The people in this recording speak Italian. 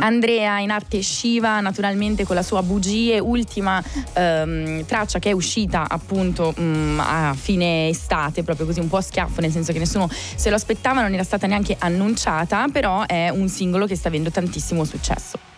Andrea, in arte Shiva, naturalmente con la sua Bugie, ultima traccia che è uscita appunto a fine estate, proprio così un po' a schiaffo, nel senso che nessuno se lo aspettava, non era stata neanche annunciata, però è un singolo che sta avendo tantissimo successo.